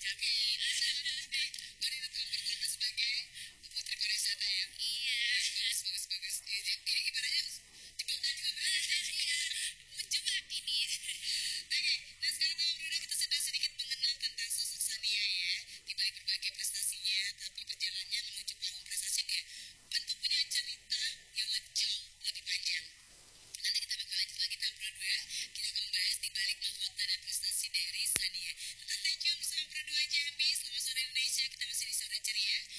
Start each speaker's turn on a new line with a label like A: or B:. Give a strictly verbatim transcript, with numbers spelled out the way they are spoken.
A: Oke, eh, Marina tahu pertama sebagai putri pariwisata ya? Iya. Bagus, bagus, bagus. Ini, ini gimana ya? Dibangga juga berarti. Lucu banget ini. Oke, nah sekarang Bang Bruno kita sudah sedikit mengenal tentang sosok Sania ya. Di balik berbagai prestasinya, tapi perjalanannya menuju panggung prestasi dia tentu punya cerita yang lebih jauh lebih panjang. Nanti kita bakal lanjut lagi tahap dua ya. Kita akan membahas di balik mahkota dan prestasi dari Sania. Tetap stay tune bersama Pro dua Jambi. Selamat sore Indonesia. Kita masih di sore ceria.